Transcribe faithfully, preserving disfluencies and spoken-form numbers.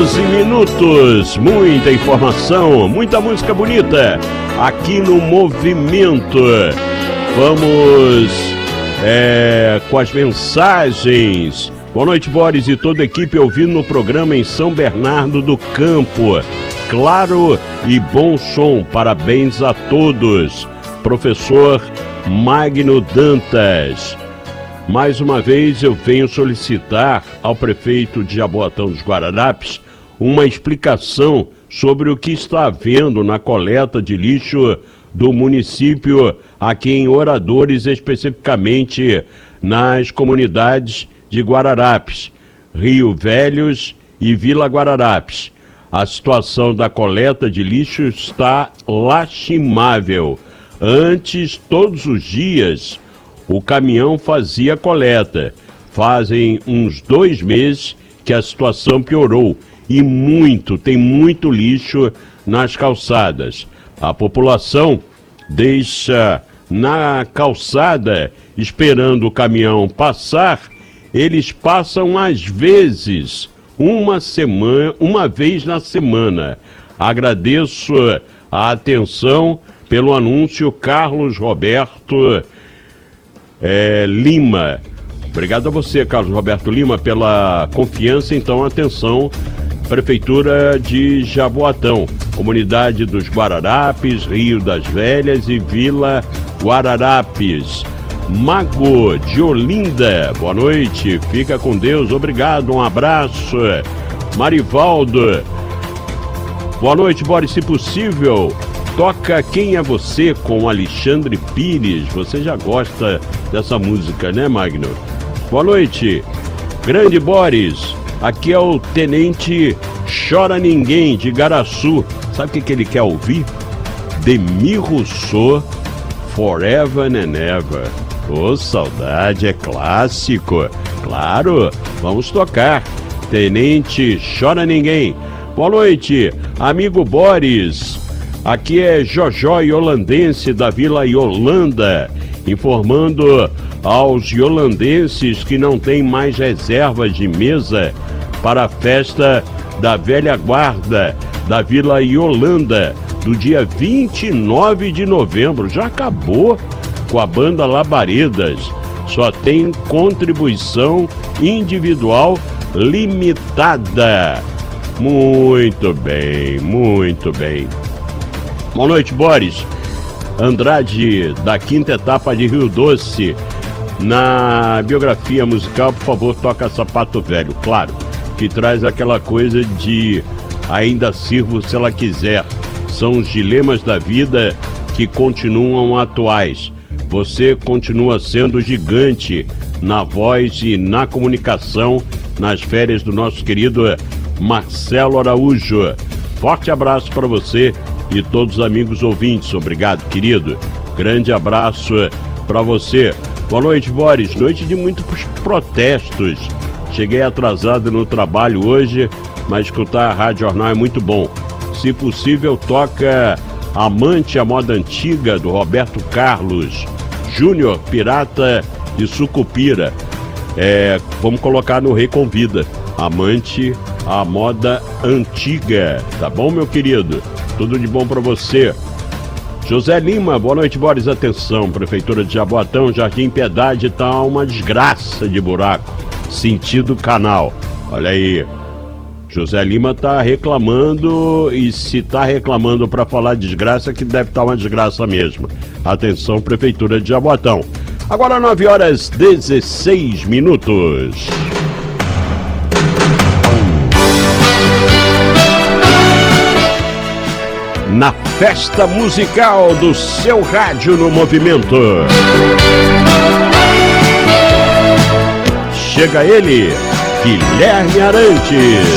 doze minutos, muita informação, muita música bonita aqui no Movimento. Vamos é, com as mensagens. Boa noite, Boris e toda a equipe ouvindo no programa em São Bernardo do Campo. Claro e bom som, parabéns a todos. Professor Magno Dantas. Mais uma vez eu venho solicitar ao prefeito de Jaboatão dos Guararapes uma explicação sobre o que está havendo na coleta de lixo do município aqui em Oradores, especificamente nas comunidades de Guararapes, Rio Velhos e Vila Guararapes. A situação da coleta de lixo está lastimável. Antes, todos os dias, o caminhão fazia coleta. Fazem uns dois meses que a situação piorou e muito, tem muito lixo nas calçadas. A população deixa na calçada esperando o caminhão passar. Eles passam às vezes uma semana, uma vez na semana. Agradeço a atenção pelo anúncio, Carlos Roberto É, Lima. Obrigado a você, Carlos Roberto Lima, pela confiança. Então, atenção, Prefeitura de Jaboatão, Comunidade dos Guararapes, Rio das Velhas e Vila Guararapes. Mago de Olinda, boa noite, fica com Deus, obrigado, um abraço. Marivaldo, boa noite, Boris, se possível, toca Quem é Você com Alexandre Pires. Você já gosta dessa música, né, Magno? Boa noite, grande Boris. Aqui é o Tenente Chora Ninguém de Garaçu. Sabe o que, que ele quer ouvir? Demi Rousseau, Forever and Ever. Ô, oh, saudade, é clássico. Claro, vamos tocar. Tenente Chora Ninguém. Boa noite, amigo Boris. Aqui é Jojó Iolandense da Vila Iolanda, informando aos iolandenses que não tem mais reservas de mesa para a festa da velha guarda da Vila Iolanda, do dia vinte e nove de novembro. Já acabou com a banda Labaredas. Só tem contribuição individual limitada. Muito bem, muito bem. Boa noite, Boris. Andrade, da quinta etapa de Rio Doce. Na biografia musical, por favor, toca Sapato Velho. Claro, que traz aquela coisa de ainda sirvo se ela quiser. São os dilemas da vida que continuam atuais. Você continua sendo gigante na voz e na comunicação nas férias do nosso querido Marcelo Araújo. Forte abraço para você e todos os amigos ouvintes. Obrigado, querido. Grande abraço para você. Boa noite, Boris. Noite de muitos protestos. Cheguei atrasado no trabalho hoje, mas escutar a Rádio Jornal é muito bom. Se possível, toca Amante à Moda Antiga, do Roberto Carlos Júnior, Pirata de Sucupira. É, vamos colocar no Rei Convida. Amante à Moda Antiga. Tá bom, meu querido? Tudo de bom para você. José Lima, boa noite, Boris. Atenção, Prefeitura de Jaboatão, Jardim Piedade tá uma desgraça de buraco, sentido canal. Olha aí, José Lima tá reclamando, e se tá reclamando para falar desgraça, que deve estar tá uma desgraça mesmo. Atenção, Prefeitura de Jaboatão. Agora nove horas e dezesseis minutos. Na festa musical do seu rádio no Movimento. Chega ele, Guilherme Arantes.